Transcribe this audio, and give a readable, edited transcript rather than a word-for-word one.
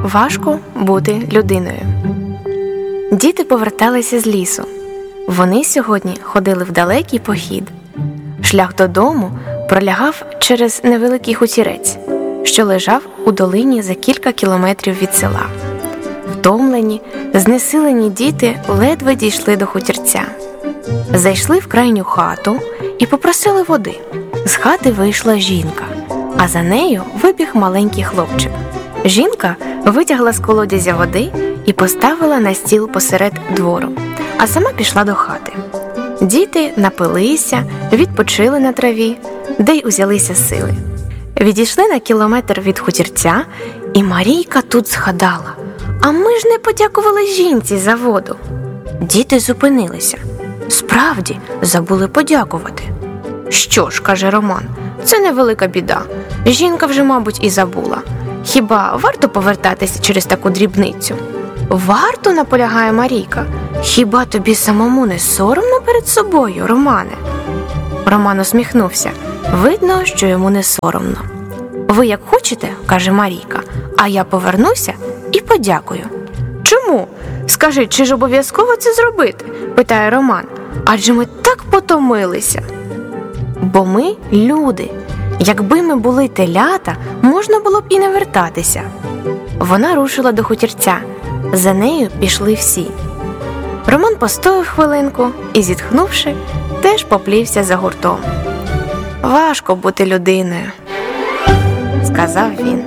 Важко бути людиною. Діти поверталися з лісу. Вони сьогодні ходили в далекий похід. Шлях додому пролягав через невеликий хутірець, що лежав у долині за кілька кілометрів від села. Втомлені, знесилені діти ледве дійшли до хутірця. Зайшли в крайню хату і попросили води. З хати вийшла жінка, а за нею вибіг маленький хлопчик. Жінка витягла з колодязя води і поставила на стіл посеред двору, а сама пішла до хати. Діти напилися, відпочили на траві, де й узялися сили. Відійшли на кілометр від хутірця, і Марійка тут згадала: «А ми ж не подякували жінці за воду». Діти зупинилися. Справді, забули подякувати. «Що ж, – каже Роман, – це невелика біда. Жінка вже, мабуть, і забула. Хіба варто повертатися через таку дрібницю?» «Варто, – наполягає Марійка. Хіба тобі самому не соромно перед собою, Романе?» Роман усміхнувся. Видно, що йому не соромно. «Ви як хочете, – каже Марійка, – а я повернуся і подякую». «Чому? Скажи, чи ж обов'язково це зробити?» – питає Роман. «Адже ми так потомилися». «Бо ми – люди. Якби ми були телята, можна було б і не вертатися». Вона рушила до хутірця. За нею пішли всі. Роман постояв хвилинку і, зітхнувши, теж поплівся за гуртом. «Важко бути людиною», – сказав він.